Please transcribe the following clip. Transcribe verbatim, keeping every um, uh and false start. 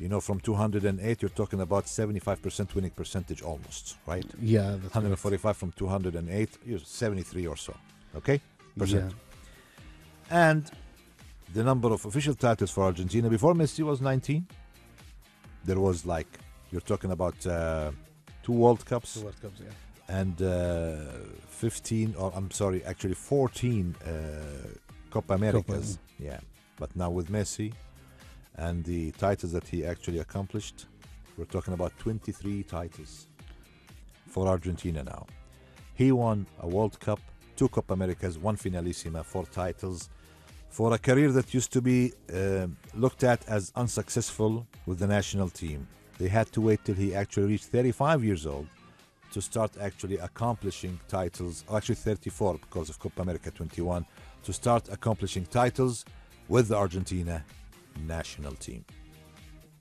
You know, from two hundred eight, you're talking about seventy-five percent winning percentage almost, right? Yeah, that's one right. forty-five from two hundred eight, you're seventy-three or so, okay? Percent. Yeah. And the number of official titles for Argentina before Messi was nineteen. There was like, you're talking about uh, two World Cups The World Cups, yeah. and uh, fifteen, or I'm sorry, actually fourteen uh, Copa Americas. Yeah. But now with Messi and the titles that he actually accomplished, we're talking about twenty-three titles for Argentina now. He won a World Cup, two Copa Americas, one Finalissima, four titles, for a career that used to be uh, looked at as unsuccessful with the national team. They had to wait till he actually reached thirty-five years old to start actually accomplishing titles, or actually thirty-four because of Copa America twenty-one, to start accomplishing titles with the Argentina national team.